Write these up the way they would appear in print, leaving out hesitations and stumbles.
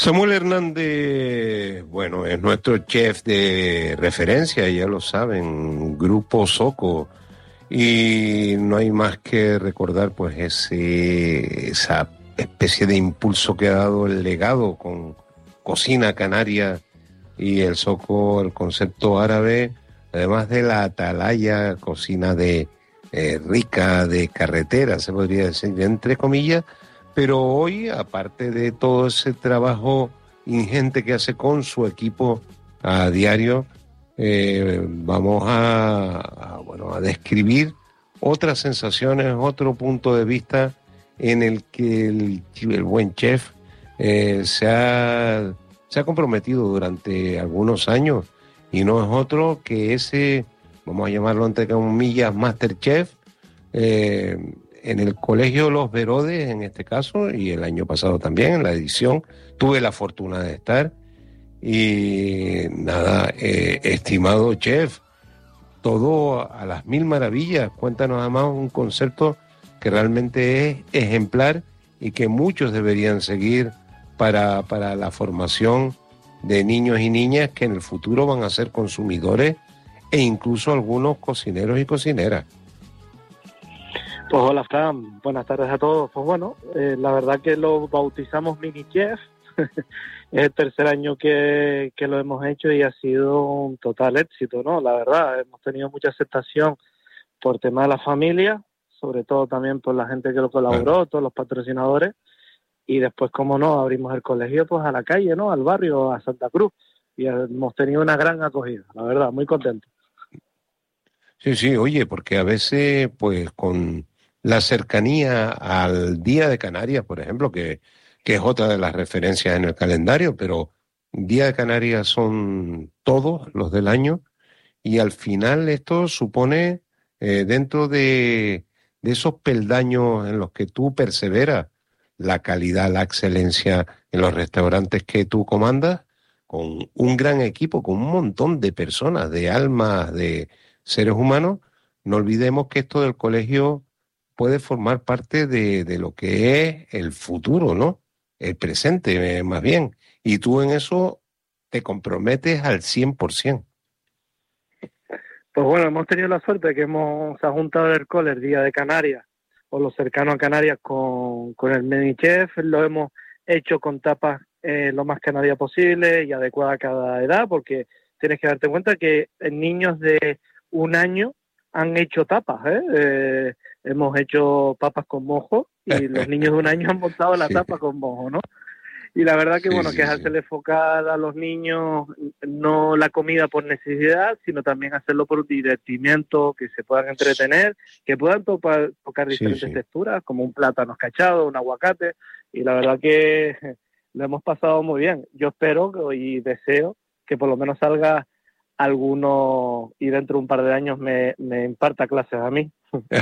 Samuel Hernández, bueno, es nuestro chef de referencia, ya lo saben, Grupo Soco, y no hay más que recordar pues esa especie de impulso que ha dado el legado con Cocina Canaria y el Soco, el concepto árabe, además de la atalaya, cocina de rica, de carretera, se podría decir, entre comillas. Pero hoy, aparte de todo ese trabajo ingente que hace con su equipo a diario, vamos bueno, a describir otras sensaciones, otro punto de vista en el que el buen chef se ha comprometido durante algunos años, y no es otro que ese, vamos a llamarlo entre comillas, Masterchef, en el Colegio Los Verodes, en este caso, y el año pasado también, en la edición, tuve la fortuna de estar. Y nada, estimado chef, todo a las mil maravillas. Cuéntanos además un concepto que realmente es ejemplar y que muchos deberían seguir para la formación de niños y niñas que en el futuro van a ser consumidores e incluso algunos cocineros y cocineras. Pues hola Fran, buenas tardes a todos. Pues bueno, la verdad que lo bautizamos Mini Chef. Es el tercer año que lo hemos hecho y ha sido un total éxito, ¿no? La verdad, hemos tenido mucha aceptación por tema de la familia, sobre todo también por la gente que lo colaboró, todos los patrocinadores, y después, como no, abrimos el colegio pues a la calle, ¿no? Al barrio, a Santa Cruz, y hemos tenido una gran acogida, la verdad, muy contentos. Sí, sí, oye, porque a veces, pues, con la cercanía al Día de Canarias, por ejemplo, que es otra de las referencias en el calendario, pero Día de Canarias son todos los del año, y al final esto supone, dentro de esos peldaños en los que tú perseveras, la calidad, la excelencia en los restaurantes que tú comandas, con un gran equipo, con un montón de personas, de almas, de seres humanos. No olvidemos que esto del colegio puede formar parte de lo que es el futuro, ¿no? El presente, más bien. Y tú en eso te comprometes al 100%. Pues bueno, hemos tenido la suerte de que se ha juntado el cole el Día de Canarias, o lo cercano a Canarias, con el Mini Chef. Lo hemos hecho con tapas lo más canaria posible y adecuada a cada edad, porque tienes que darte cuenta que niños de un año han hecho tapas, hemos hecho papas con mojo y los niños de un año han montado la tapa con mojo, ¿no? Y la verdad que, bueno, que es hacerle focar a los niños no la comida por necesidad, sino también hacerlo por divertimiento, que se puedan entretener, que puedan tocar diferentes texturas, como un plátano escachado, un aguacate, y la verdad que lo hemos pasado muy bien. Yo espero y deseo que por lo menos salga alguno y dentro de un par de años me imparta clases a mí.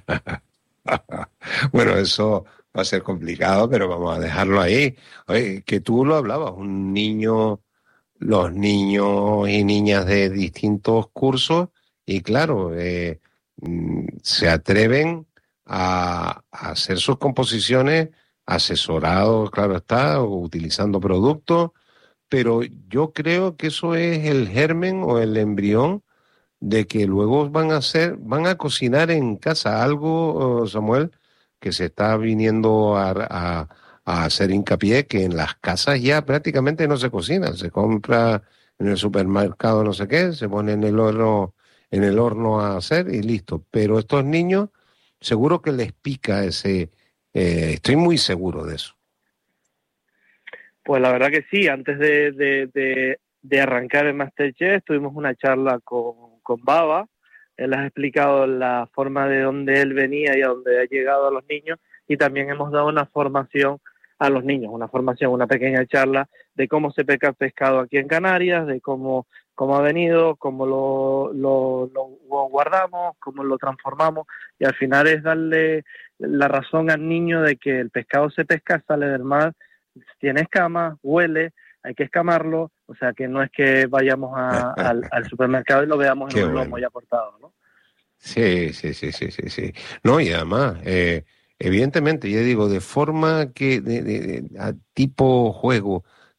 Bueno, eso va a ser complicado, pero vamos a dejarlo ahí. Oye, que tú lo hablabas, un niño, los niños y niñas de distintos cursos, y claro, se atreven a hacer sus composiciones asesorados, claro está, o utilizando productos, pero yo creo que eso es el germen o el embrión de que luego van a cocinar en casa algo, Samuel, que se está viniendo a hacer hincapié, que en las casas ya prácticamente no se cocina, se compra en el supermercado no sé qué, se pone en el horno a hacer y listo. Pero estos niños seguro que les pica estoy muy seguro de eso. Pues la verdad que sí, antes de arrancar el MasterChef tuvimos una charla con Baba. Él ha explicado la forma de dónde él venía y a dónde ha llegado a los niños, y también hemos dado una formación a los niños, una pequeña charla de cómo se pesca el pescado aquí en Canarias, de cómo ha venido, cómo lo guardamos, cómo lo transformamos, y al final es darle la razón al niño de que el pescado se pesca, sale del mar, tiene escamas, huele, hay que escamarlo, o sea que no es que vayamos al supermercado y lo veamos en un lomo ya cortado, ¿no? Sí. No, y además, evidentemente, ya digo, de forma que a tipo juego,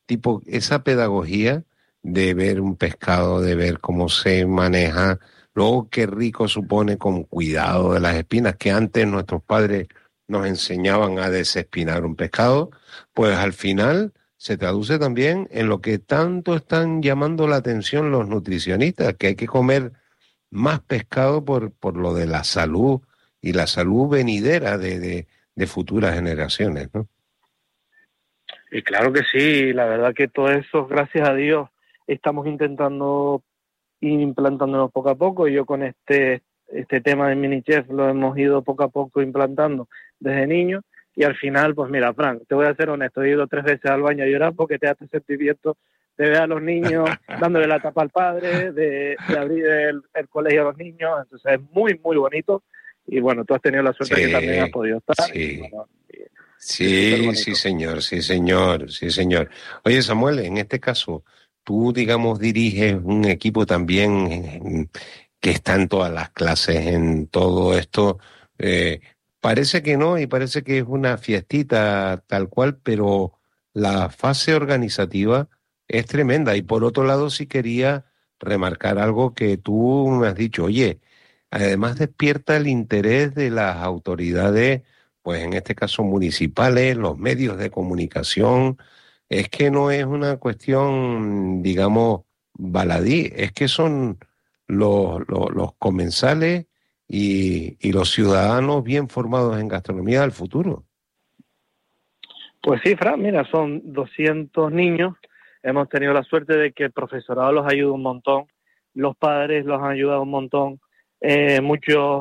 tipo, esa pedagogía de ver un pescado, de ver cómo se maneja, luego qué rico supone con cuidado de las espinas, que antes nuestros padres nos enseñaban a desespinar un pescado, pues al final se traduce también en lo que tanto están llamando la atención los nutricionistas, que hay que comer más pescado por lo de la salud y la salud venidera de futuras generaciones, ¿no? Y claro que sí, la verdad que todo eso, gracias a Dios, estamos intentando ir implantándonos poco a poco. Yo con este tema de mini chef lo hemos ido poco a poco implantando desde niño, y al final, pues mira, Frank, te voy a ser honesto, he ido 3 veces al baño a llorar porque te da este sentimiento de ver a los niños dándole la tapa al padre, de abrir el colegio a los niños. Entonces es muy, muy bonito, y bueno, tú has tenido la suerte de que también has podido estar. Sí. Y, bueno, Sí, sí, señor, sí, señor, sí, señor. Oye, Samuel, en este caso, tú, digamos, diriges un equipo también que está en todas las clases, en todo esto. Eh, Parece que no, y parece que es una fiestita tal cual, pero la fase organizativa es tremenda. Y por otro lado, sí quería remarcar algo que tú me has dicho. Oye, además despierta el interés de las autoridades, pues en este caso municipales, los medios de comunicación. Es que no es una cuestión, digamos, baladí, es que son los comensales y los ciudadanos bien formados en gastronomía del futuro. Pues sí, Fran, mira, son 200 niños. Hemos tenido la suerte de que el profesorado los ayuda un montón, los padres los han ayudado un montón, muchos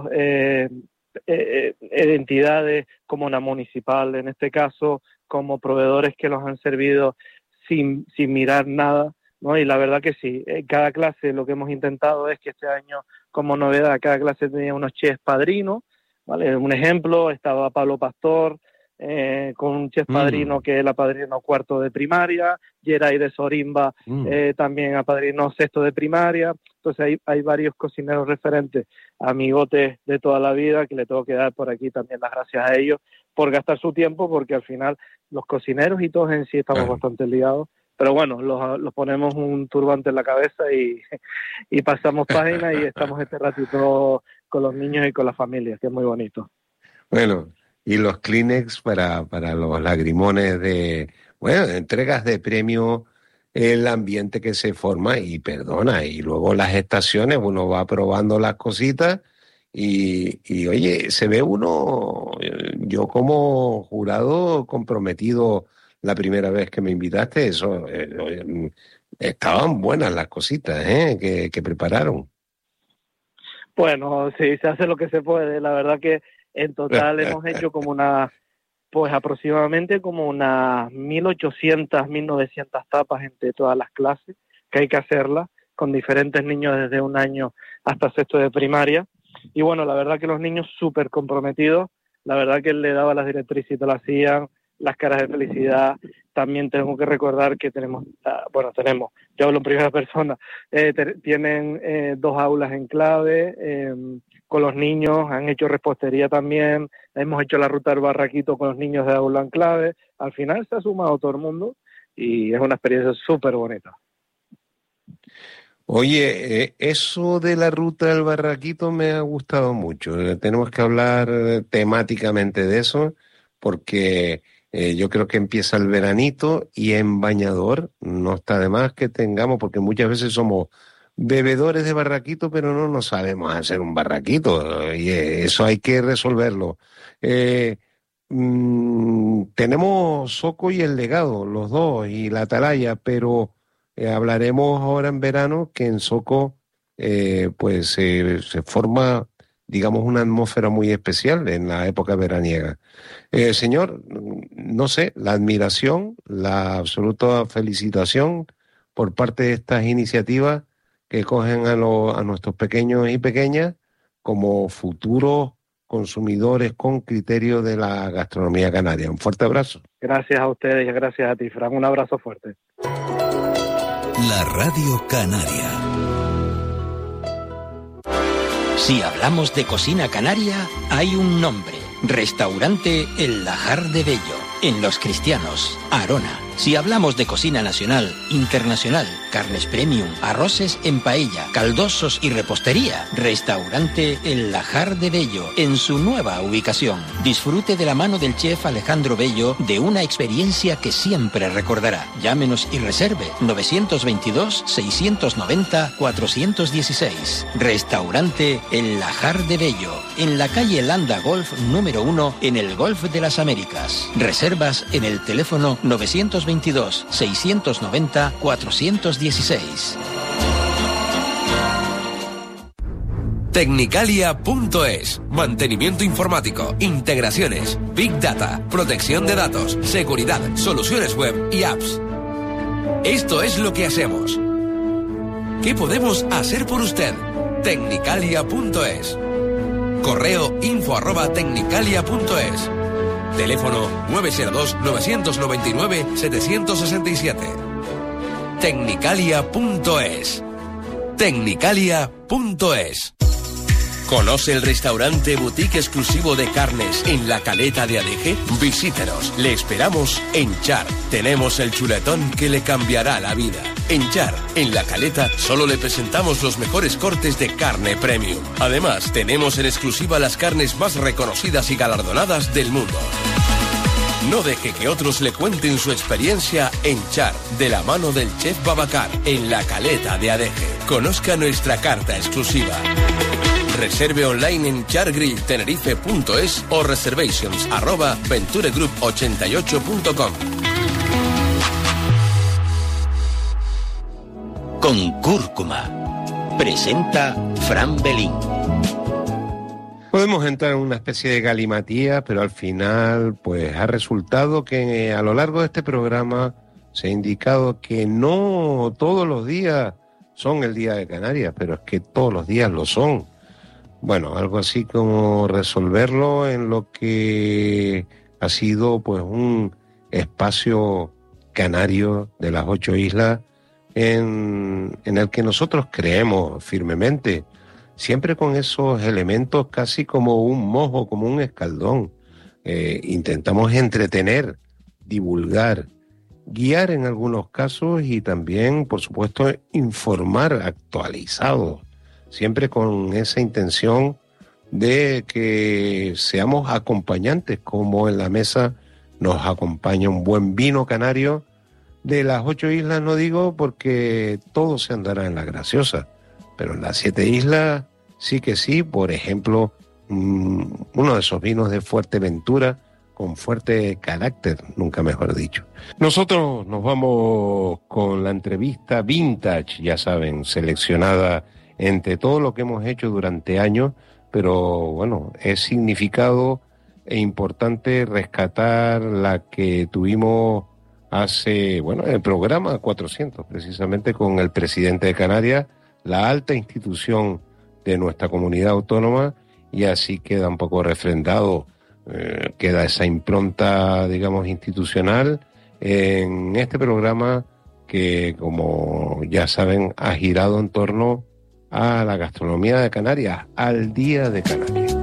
entidades como la municipal, en este caso, como proveedores que los han servido sin mirar nada, ¿no? Y la verdad que sí, cada clase lo que hemos intentado es que este año, como novedad, cada clase tenía unos chefs padrinos, ¿vale? Un ejemplo, estaba Pablo Pastor, con un chef padrino que él apadrinó 4º de primaria, Geray de Sorimba también apadrinó 6º de primaria. Entonces hay varios cocineros referentes, amigotes de toda la vida, que le tengo que dar por aquí también las gracias a ellos por gastar su tiempo, porque al final los cocineros y todos en sí estamos bastante liados, pero bueno, los ponemos un turbante en la cabeza y pasamos página y estamos este ratito con los niños y con las familias, que es muy bonito. Bueno, y los Kleenex para los lagrimones de, bueno, entregas de premio, el ambiente que se forma y perdona, y luego las estaciones, uno va probando las cositas y oye, se ve uno, yo como jurado comprometido la primera vez que me invitaste, eso, estaban buenas las cositas, que prepararon. Bueno, sí, se hace lo que se puede. La verdad que en total hemos hecho pues aproximadamente como unas 1.800, 1.900 tapas entre todas las clases, que hay que hacerlas, con diferentes niños desde 1 año hasta 6º de primaria. Y bueno, la verdad que los niños súper comprometidos, la verdad que le daba las directrices y te lo hacían, las caras de felicidad. También tengo que recordar que tenemos, yo hablo en primera persona, tienen 2 aulas en clave, con los niños, han hecho repostería también, hemos hecho la ruta del barraquito con los niños de aula en clave. Al final se ha sumado todo el mundo y es una experiencia súper bonita. Oye, eso de la ruta del barraquito me ha gustado mucho. Tenemos que hablar temáticamente de eso porque yo creo que empieza el veranito y en bañador no está de más que tengamos, porque muchas veces somos bebedores de barraquito, pero no sabemos hacer un barraquito y eso hay que resolverlo. Tenemos Soco y el Legado, los dos, y la Atalaya, pero hablaremos ahora en verano que en Soco pues se forma, digamos, una atmósfera muy especial en la época veraniega. Señor, no sé, la admiración, la absoluta felicitación por parte de estas iniciativas que cogen a nuestros pequeños y pequeñas como futuros consumidores con criterio de la gastronomía canaria. Un fuerte abrazo. Gracias a ustedes y gracias a ti, Fran. Un abrazo fuerte. La Radio Canaria. Si hablamos de cocina canaria, hay un nombre. Restaurante El Lajar de Bello, en Los Cristianos, Arona. Si hablamos de cocina nacional, internacional, carnes premium, arroces en paella, caldosos y repostería, restaurante El Lajar de Bello, en su nueva ubicación. Disfrute de la mano del chef Alejandro Bello de una experiencia que siempre recordará. Llámenos y reserve 922-690-416. Restaurante El Lajar de Bello, en la calle Landa Golf número 1, en el Golf de las Américas. Reservas en el teléfono 922-690-416. Tecnicalia.es. Mantenimiento informático, integraciones, Big Data, protección de datos, seguridad, soluciones web y apps. Esto es lo que hacemos. ¿Qué podemos hacer por usted? Tecnicalia.es. Correo info@tecnicalia.es. Teléfono 902-999-767. Tecnicalia.es. Tecnicalia.es. ¿Conoce el restaurante boutique exclusivo de carnes en La Caleta de Adeje? Visítenos. Le esperamos en Char. Tenemos el chuletón que le cambiará la vida. En Char, en La Caleta, solo le presentamos los mejores cortes de carne premium. Además, tenemos en exclusiva las carnes más reconocidas y galardonadas del mundo. No deje que otros le cuenten su experiencia en Char, de la mano del chef Babacar, en La Caleta de Adeje. Conozca nuestra carta exclusiva. Reserve online en chargrilltenerife.es o reservations@venturegroup88.com. Con cúrcuma. Presenta Fran Belín. Podemos entrar en una especie de galimatía, pero al final pues ha resultado que a lo largo de este programa se ha indicado que no todos los días son el Día de Canarias, pero es que todos los días lo son. Bueno, algo así como resolverlo en lo que ha sido pues un espacio canario de las 8 islas en el que nosotros creemos firmemente, siempre con esos elementos casi como un mojo, como un escaldón. Intentamos entretener, divulgar, guiar en algunos casos y también, por supuesto, informar, actualizado, siempre con esa intención de que seamos acompañantes, como en la mesa nos acompaña un buen vino canario de las 8 islas, no digo porque todo se andará en la graciosa, pero en las 7 islas sí que sí. Por ejemplo, uno de esos vinos de Fuerteventura con fuerte carácter, nunca mejor dicho. Nosotros nos vamos con la entrevista vintage, ya saben, seleccionada entre todo lo que hemos hecho durante años, pero bueno, es significado e importante rescatar la que tuvimos hace, bueno, el programa 400, precisamente con el presidente de Canarias, la alta institución de nuestra comunidad autónoma, y así queda un poco refrendado, queda esa impronta, digamos, institucional en este programa que, como ya saben, ha girado en torno a la gastronomía de Canarias, al Día de Canarias.